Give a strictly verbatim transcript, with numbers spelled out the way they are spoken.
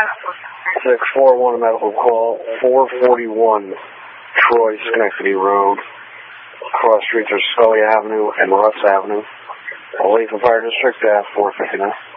six four one medical call, four forty-one Troy Schenectady Road. Cross streets are Scully Avenue and Russ Avenue. Lethal Fire District, uh, four fifty-nine.